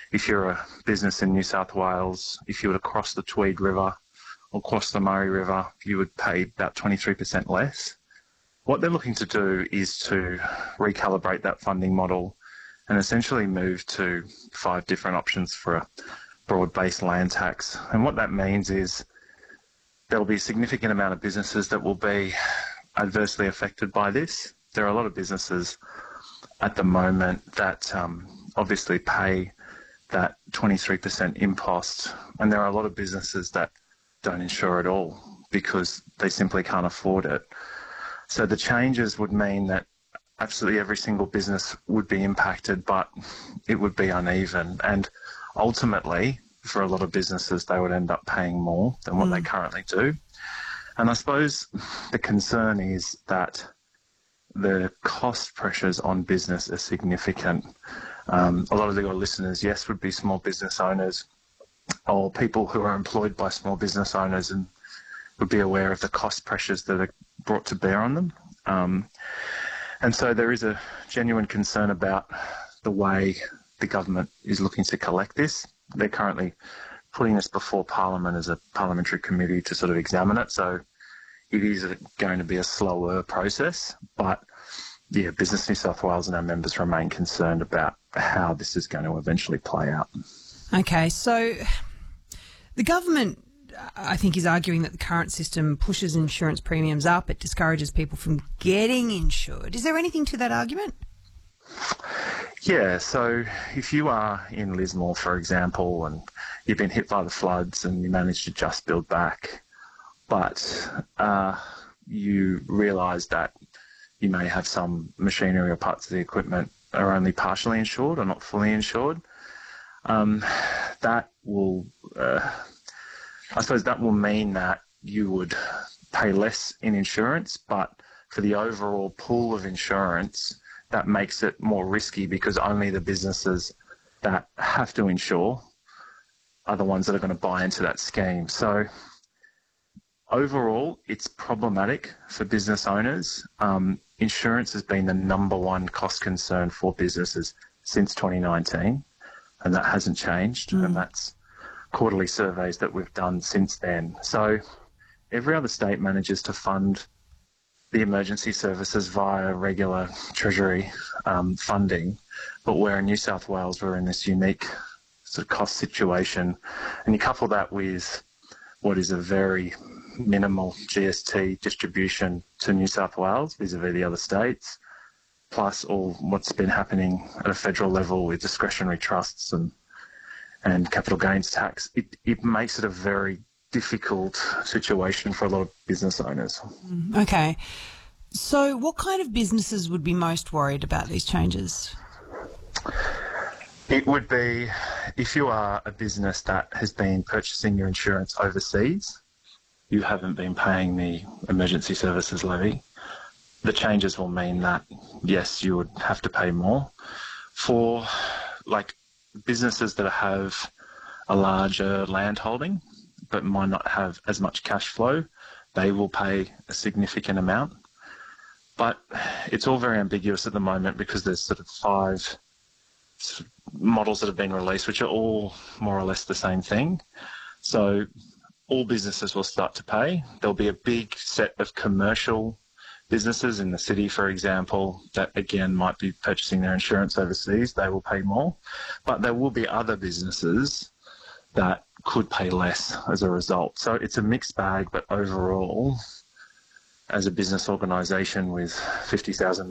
if you're a business in New South Wales, if you were to cross the Tweed River or cross the Murray River, you would pay about 23% less. What they're looking to do is to recalibrate that funding model and essentially move to 5 different options for a broad-based land tax. And what that means is there'll be a significant amount of businesses that will be adversely affected by this. There are a lot of businesses at the moment that obviously pay that 23% impost, and there are a lot of businesses that don't insure at all because they simply can't afford it. So the changes would mean that absolutely every single business would be impacted, but it would be uneven. And ultimately, for a lot of businesses, they would end up paying more than what they currently do. And I suppose the concern is that the cost pressures on business are significant. A lot of your listeners, yes, would be small business owners or people who are employed by small business owners and would be aware of the cost pressures that are brought to bear on them. And so there is a genuine concern about the way the government is looking to collect this. They're currently putting this before Parliament as a parliamentary committee to sort of examine it. So it is going to be a slower process. But, yeah, Business New South Wales and our members remain concerned about how this is going to eventually play out. Okay, so the government, I think, is arguing that the current system pushes insurance premiums up. It discourages people from getting insured. Is there anything to that argument? Yeah, so if you are in Lismore, for example, and you've been hit by the floods and you manage to just build back, but you realise that you may have some machinery or parts of the equipment are only partially insured or not fully insured, that will, I suppose that will mean that you would pay less in insurance, but for the overall pool of insurance, that makes it more risky because only the businesses that have to insure are the ones that are going to buy into that scheme. So overall, it's problematic for business owners. Insurance has been the number one cost concern for businesses since 2019, and that hasn't changed, and that's quarterly surveys that we've done since then. So every other state manages to fund the emergency services via regular Treasury funding, but where in New South Wales we're in this unique sort of cost situation, and you couple that with what is a very minimal GST distribution to New South Wales vis-a-vis the other states, plus all what's been happening at a federal level with discretionary trusts and capital gains tax, it makes it a very difficult situation for a lot of business owners. Okay. So what kind of businesses would be most worried about these changes? It would be if you are a business that has been purchasing your insurance overseas, you haven't been paying the emergency services levy. The changes will mean that, yes, you would have to pay more. For like businesses that have a larger land holding but might not have as much cash flow, they will pay a significant amount. But it's all very ambiguous at the moment because there's sort of 5 models that have been released, which are all more or less the same thing. So all businesses will start to pay. There'll be a big set of commercial businesses in the city, for example, that again might be purchasing their insurance overseas. They will pay more. But there will be other businesses that could pay less as a result. So it's a mixed bag, but overall, as a business organisation with 50,000